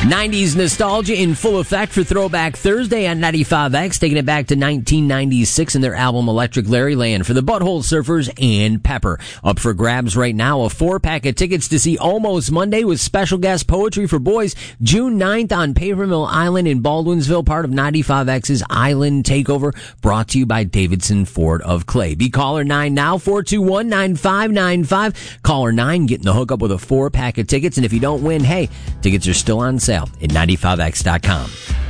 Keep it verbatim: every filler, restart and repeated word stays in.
nineties nostalgia in full effect for Throwback Thursday on ninety-five X, taking it back to nineteen ninety-six in their album Electric Larryland for the Butthole Surfers and Pepper. Up for grabs right now, a four-pack of tickets to see Almost Monday with special guest Poetry for Boys June ninth on Paper Mill Island in Baldwinsville, part of ninety-five X's Island Takeover, brought to you by Davidson Ford of Clay. Be caller nine now, four two one, nine five nine five. Caller nine, getting the hookup with a four-pack of tickets, and if you don't win, hey, tickets are still on sale at ninety-five X dot com.